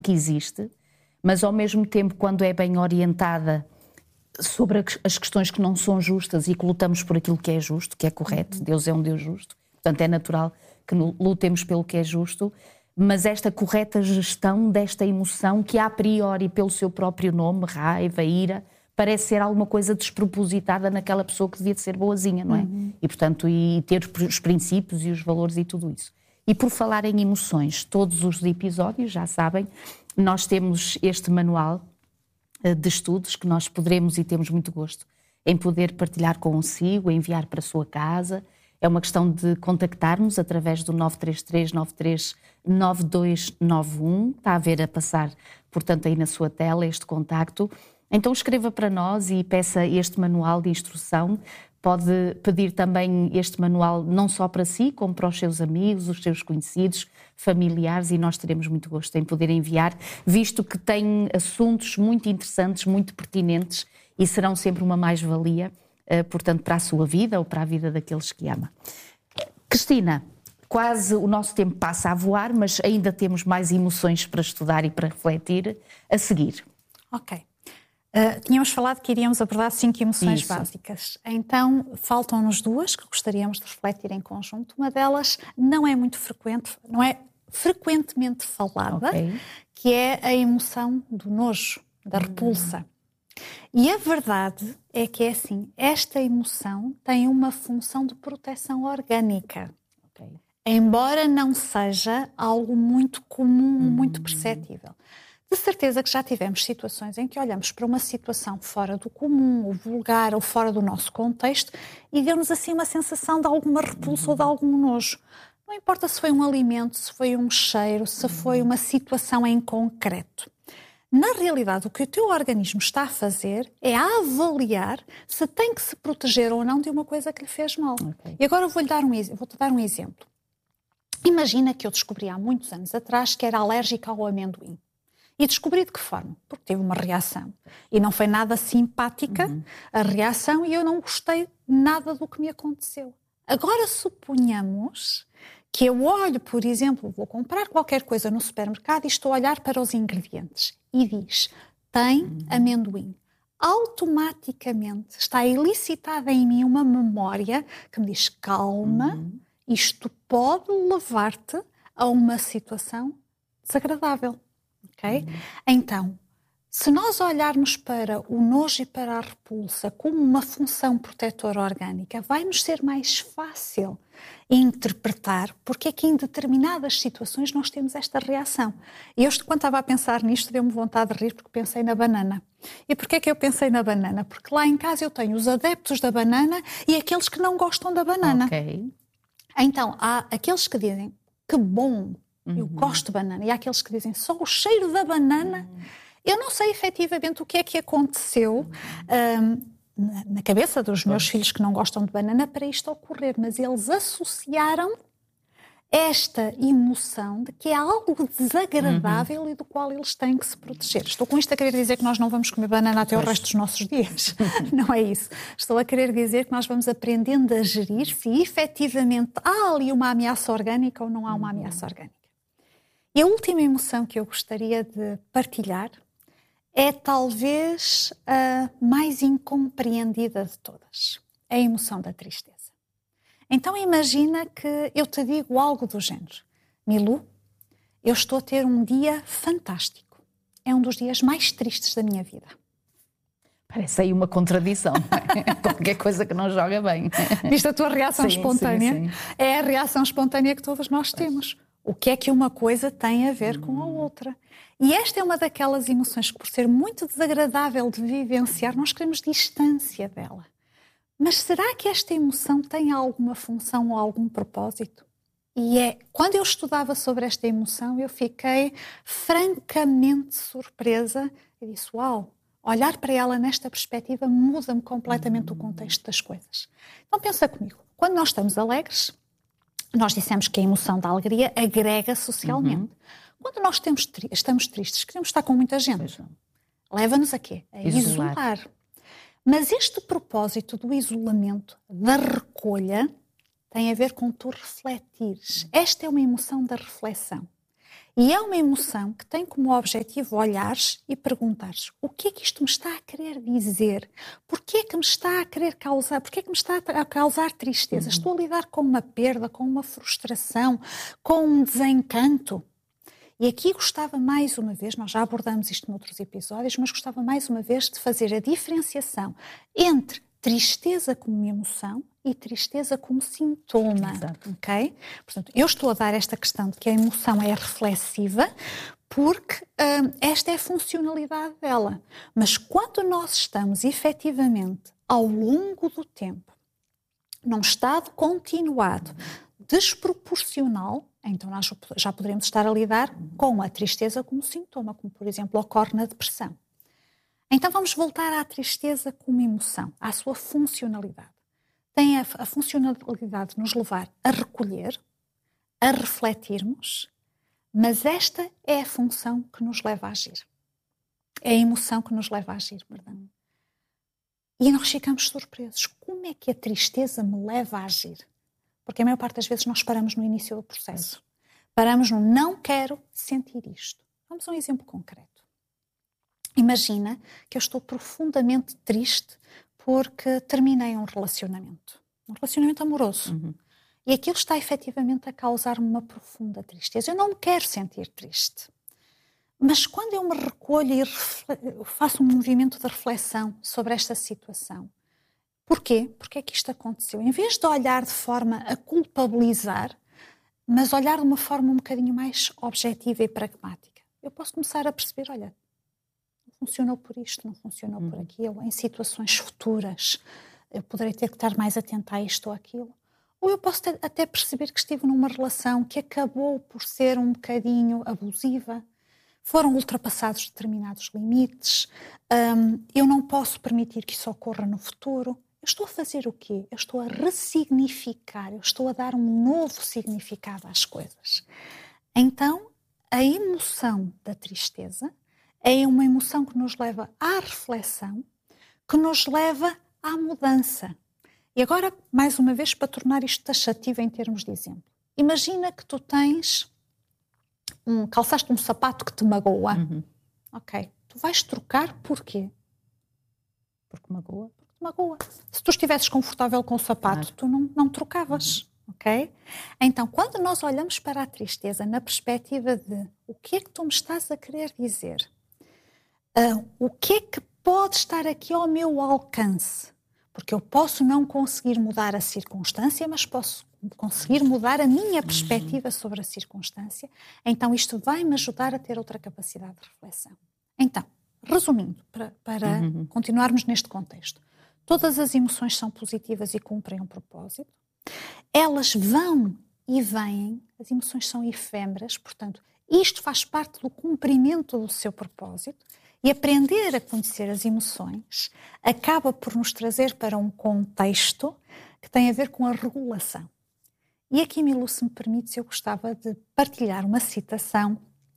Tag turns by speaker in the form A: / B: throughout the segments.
A: que existe, mas ao mesmo tempo, quando é bem orientada sobre as questões que não são justas e que lutamos por aquilo que é justo, que é correto, Deus é um Deus justo, portanto é natural que lutemos pelo que é justo, mas esta correta gestão desta emoção que a priori, pelo seu próprio nome, raiva, ira, parece ser alguma coisa despropositada naquela pessoa que devia de ser boazinha, não é? E portanto, e ter os princípios e os valores e tudo isso. E por falar em emoções, todos os episódios, já sabem, nós temos este manual de estudos que nós poderemos e temos muito gosto em poder partilhar consigo, enviar para a sua casa. É uma questão de contactarmos através do 933-93-9291. Está a ver a passar, portanto, aí na sua tela este contacto. Então escreva para nós e peça este manual de instrução. Pode pedir também este manual não só para si, como para os seus amigos, os seus conhecidos, familiares, e nós teremos muito gosto em poder enviar, visto que tem assuntos muito interessantes, muito pertinentes e serão sempre uma mais-valia, portanto, para a sua vida ou para a vida daqueles que ama. Cristina, quase o nosso tempo passa a voar, mas ainda temos mais emoções para estudar e para refletir a seguir.
B: Ok. Tínhamos falado que iríamos abordar 5 emoções básicas. Então, faltam-nos 2 que gostaríamos de refletir em conjunto. Uma delas não é muito frequente, não é frequentemente falada, que é a emoção do nojo, da repulsa. E a verdade é que é assim, esta emoção tem uma função de proteção orgânica. Embora não seja algo muito comum, muito perceptível. De certeza que já tivemos situações em que olhamos para uma situação fora do comum, ou vulgar, ou fora do nosso contexto, e deu-nos assim uma sensação de alguma repulsa ou de algum nojo. Não importa se foi um alimento, se foi um cheiro, se foi uma situação em concreto. Na realidade, o que o teu organismo está a fazer é a avaliar se tem que se proteger ou não de uma coisa que lhe fez mal. E agora vou-te dar um exemplo. Imagina que eu descobri há muitos anos atrás que era alérgica ao amendoim. E descobri de que forma? Porque tive uma reação. E não foi nada simpática a reação e eu não gostei nada do que me aconteceu. Agora suponhamos que eu olho, por exemplo, vou comprar qualquer coisa no supermercado e estou a olhar para os ingredientes e diz, tem amendoim. Automaticamente está elicitada em mim uma memória que me diz, calma, isto pode levar-te a uma situação desagradável. Okay? Então, se nós olharmos para o nojo e para a repulsa como uma função protetora orgânica, vai-nos ser mais fácil interpretar porque é que em determinadas situações nós temos esta reação. E eu, quando estava a pensar nisto, deu-me vontade de rir porque pensei na banana. E porquê é que eu pensei na banana? Porque lá em casa eu tenho os adeptos da banana e aqueles que não gostam da banana. Então, há aqueles que dizem, que bom, eu gosto de banana. E há aqueles que dizem, só o cheiro da banana. Eu não sei efetivamente o que é que aconteceu na cabeça dos meus filhos que não gostam de banana para isto ocorrer, mas eles associaram esta emoção de que é algo desagradável e do qual eles têm que se proteger. Estou com isto a querer dizer que nós não vamos comer banana até o resto dos nossos dias. Não é isso. Estou a querer dizer que nós vamos aprendendo a gerir se efetivamente há ali uma ameaça orgânica ou não há uma ameaça orgânica. E a última emoção que eu gostaria de partilhar é talvez a mais incompreendida de todas. É a emoção da tristeza. Então imagina que eu te digo algo do género. Milu, eu estou a ter um dia fantástico. É um dos dias mais tristes da minha vida.
A: Parece aí uma contradição. Qualquer coisa que não joga bem.
B: Viste a tua reação espontânea? Sim. É a reação espontânea que todos nós temos. O que é que uma coisa tem a ver com a outra? E esta é uma daquelas emoções que, por ser muito desagradável de vivenciar, nós queremos distância dela. Mas será que esta emoção tem alguma função ou algum propósito? E quando eu estudava sobre esta emoção, eu fiquei francamente surpresa e disse, uau, olhar para ela nesta perspectiva muda-me completamente o contexto das coisas. Então pensa comigo, quando nós estamos alegres, nós dissemos que a emoção da alegria agrega socialmente. Quando nós estamos tristes, queremos estar com muita gente. Leva-nos a quê? A isolar. Mas este propósito do isolamento, da recolha, tem a ver com tu refletires. Esta é uma emoção da reflexão. E é uma emoção que tem como objetivo olhares e perguntares: o que é que isto me está a querer dizer? Porquê é que me está a querer causar? Porquê é que me está a causar tristeza? Estou a lidar com uma perda, com uma frustração, com um desencanto. E aqui gostava mais uma vez, nós já abordamos isto noutros episódios, mas gostava mais uma vez de fazer a diferenciação entre tristeza como emoção e tristeza como sintoma.
A: Exato.
B: Ok? Portanto, eu estou a dar esta questão de que a emoção é reflexiva porque esta é a funcionalidade dela. Mas quando nós estamos efetivamente ao longo do tempo num estado continuado desproporcional, então nós já poderemos estar a lidar com a tristeza como sintoma, como por exemplo ocorre na depressão. Então vamos voltar à tristeza como emoção, à sua funcionalidade. Tem a funcionalidade de nos levar a recolher, a refletirmos, mas esta é a função que nos leva a agir. É a emoção que nos leva a agir, perdão. E nós ficamos surpresos. Como é que a tristeza me leva a agir? Porque a maior parte das vezes nós paramos no início do processo. Paramos no não quero sentir isto. Vamos a um exemplo concreto. Imagina que eu estou profundamente triste porque terminei um relacionamento amoroso. E aquilo está efetivamente a causar-me uma profunda tristeza. Eu não me quero sentir triste. Mas quando eu me recolho e faço um movimento de reflexão sobre esta situação, porquê? Porque é que isto aconteceu? Em vez de olhar de forma a culpabilizar, mas olhar de uma forma um bocadinho mais objetiva e pragmática, eu posso começar a perceber, olha, não funcionou por isto, não funcionou por aquilo, em situações futuras eu poderei ter que estar mais atenta a isto ou aquilo. Ou eu posso até perceber que estive numa relação que acabou por ser um bocadinho abusiva, foram ultrapassados determinados limites, eu não posso permitir que isso ocorra no futuro. Eu estou a fazer o quê? Eu estou a ressignificar, eu estou a dar um novo significado às coisas. Então, a emoção da tristeza é uma emoção que nos leva à reflexão, que nos leva à mudança. E agora, mais uma vez, para tornar isto taxativo em termos de exemplo. Imagina que tu calçaste um sapato que te magoa. Ok. Tu vais trocar porquê?
A: Porque magoa.
B: Magoa. Se tu estivesses confortável com o sapato, tu não trocavas, ok? Então, quando nós olhamos para a tristeza na perspectiva de o que é que tu me estás a querer dizer, o que é que pode estar aqui ao meu alcance, porque eu posso não conseguir mudar a circunstância, mas posso conseguir mudar a minha perspectiva sobre a circunstância, então isto vai-me ajudar a ter outra capacidade de reflexão. Então, resumindo, para continuarmos neste contexto, todas as emoções são positivas e cumprem um propósito. Elas vão e vêm, as emoções são efêmeras, portanto, isto faz parte do cumprimento do seu propósito. E aprender a conhecer as emoções acaba por nos trazer para um contexto que tem a ver com a regulação. E aqui, Milu, se me permites, eu gostava de partilhar uma citação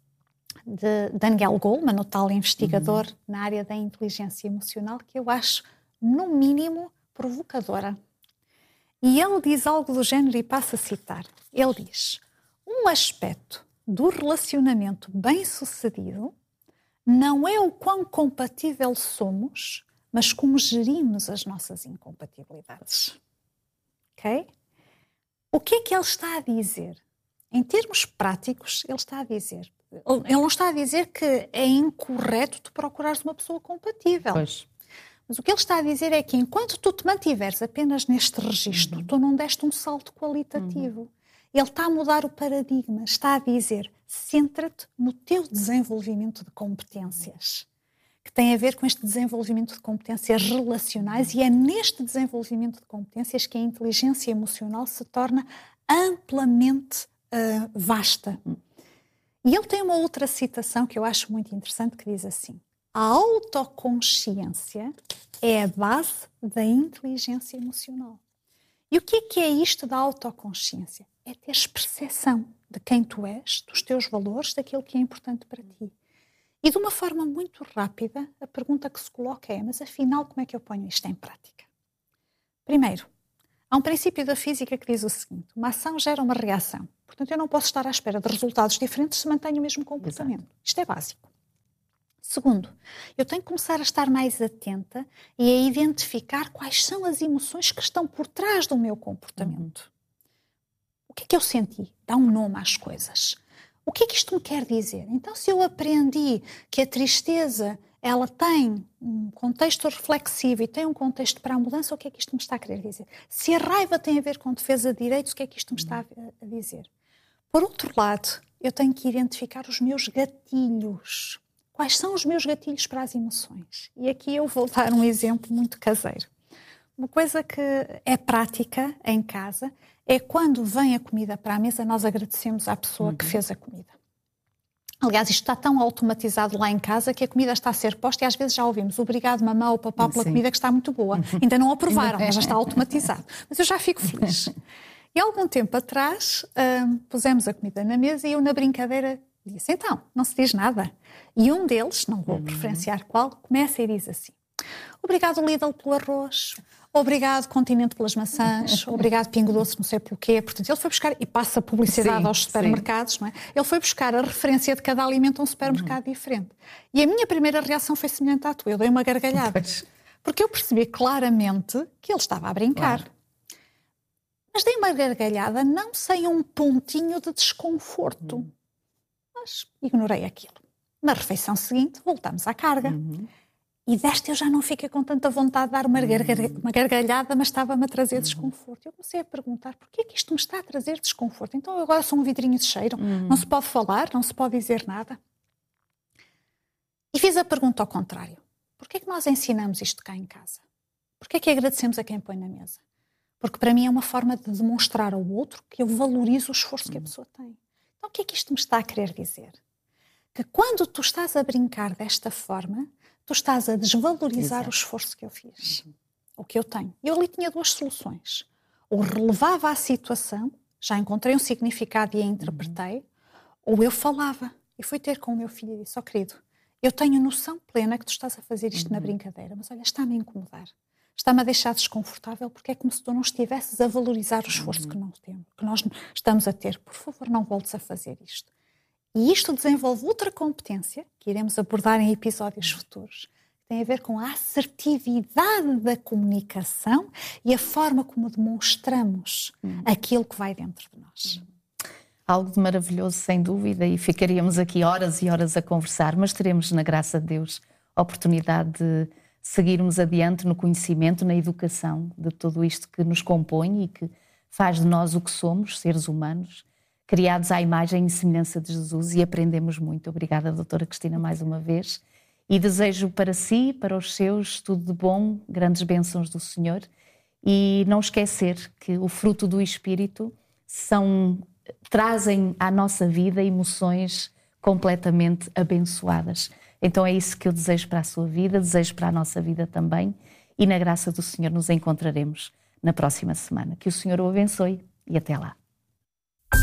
B: de Daniel Goleman, o tal investigador na área da inteligência emocional, que eu acho, no mínimo, provocadora. E ele diz algo do género, e passo a citar. Ele diz: um aspecto do relacionamento bem-sucedido não é o quão compatível somos, mas como gerimos as nossas incompatibilidades. Ok? O que é que ele está a dizer? Em termos práticos, ele não está a dizer que é incorreto tu procurares uma pessoa compatível.
A: Pois.
B: Mas o que ele está a dizer é que enquanto tu te mantiveres apenas neste registro, tu não deste um salto qualitativo. Ele está a mudar o paradigma, está a dizer: centra-te no teu desenvolvimento de competências, que tem a ver com este desenvolvimento de competências relacionais, e é neste desenvolvimento de competências que a inteligência emocional se torna amplamente vasta. E ele tem uma outra citação que eu acho muito interessante, que diz assim: a autoconsciência é a base da inteligência emocional. E o que é isto da autoconsciência? É teres percepção de quem tu és, dos teus valores, daquilo que é importante para ti. E de uma forma muito rápida, a pergunta que se coloca é: mas afinal, como é que eu ponho isto em prática? Primeiro, Há um princípio da física que diz o seguinte: uma ação gera uma reação. Portanto, eu não posso estar à espera de resultados diferentes se mantenho o mesmo comportamento. Exato. Isto é básico. Segundo, eu tenho que começar a estar mais atenta e a identificar quais são as emoções que estão por trás do meu comportamento. O que é que eu senti? Dá um nome às coisas. O que é que isto me quer dizer? Então, se eu aprendi que a tristeza ela tem um contexto reflexivo e tem um contexto para a mudança, o que é que isto me está a querer dizer? Se a raiva tem a ver com defesa de direitos, o que é que isto me está a dizer? Por outro lado, eu tenho que identificar os meus gatilhos. Quais são os meus gatilhos para as emoções? E aqui eu vou dar um exemplo muito caseiro. Uma coisa que é prática em casa é quando vem a comida para a mesa, nós agradecemos à pessoa que fez a comida. Aliás, isto está tão automatizado lá em casa que a comida está a ser posta e às vezes já ouvimos obrigado mamã ou papá pela comida que está muito boa. Ainda não aprovaram, mas já está automatizado. Mas eu já fico feliz. E há algum tempo atrás pusemos a comida na mesa e eu na brincadeira disse, então, não se diz nada. E um deles, não vou preferenciar qual, começa e diz assim: obrigado Lidl pelo arroz, obrigado Continente pelas maçãs, obrigado Pingo Doce não sei pelo quê. Portanto, ele foi buscar, e passa publicidade aos supermercados, não é? Ele foi buscar a referência de cada alimento a um supermercado diferente. E a minha primeira reação foi semelhante à tua, eu dei uma gargalhada. Porque eu percebi claramente que ele estava a brincar. Claro. Mas dei uma gargalhada não sem um pontinho de desconforto. Mas ignorei aquilo. Na refeição seguinte, voltamos à carga. E desta eu já não fiquei com tanta vontade de dar uma gargalhada, mas estava-me a trazer desconforto. Eu comecei a perguntar, porquê é que isto me está a trazer desconforto? Então eu agora sou um vidrinho de cheiro, não se pode falar, não se pode dizer nada. E fiz a pergunta ao contrário. Porquê é que nós ensinamos isto cá em casa? Porquê é que agradecemos a quem põe na mesa? Porque para mim é uma forma de demonstrar ao outro que eu valorizo o esforço que a pessoa tem. Então o que é que isto me está a querer dizer? Que quando tu estás a brincar desta forma, tu estás a desvalorizar o esforço que eu fiz, o que eu tenho. Eu ali tinha duas soluções. Ou relevava a situação, já encontrei um significado e a interpretei, ou eu falava. E fui ter com o meu filho e disse, querido, eu tenho noção plena que tu estás a fazer isto na brincadeira, mas olha, está-me a incomodar. Está-me a deixar desconfortável porque é como se tu não estivesses a valorizar o esforço que nós estamos a ter. Por favor, não voltes a fazer isto. E isto desenvolve outra competência, que iremos abordar em episódios futuros, que tem a ver com a assertividade da comunicação e a forma como demonstramos aquilo que vai dentro de nós.
A: Algo de maravilhoso, sem dúvida, e ficaríamos aqui horas e horas a conversar, mas teremos, na graça de Deus, a oportunidade de seguirmos adiante no conhecimento, na educação de tudo isto que nos compõe e que faz de nós o que somos, seres humanos, criados à imagem e semelhança de Jesus, e aprendemos muito. Obrigada, doutora Cristina, mais uma vez. E desejo para si, para os seus, tudo de bom, grandes bênçãos do Senhor. E não esquecer que o fruto do Espírito trazem à nossa vida emoções completamente abençoadas. Então é isso que eu desejo para a sua vida, desejo para a nossa vida também. E na graça do Senhor nos encontraremos na próxima semana. Que o Senhor o abençoe e até lá.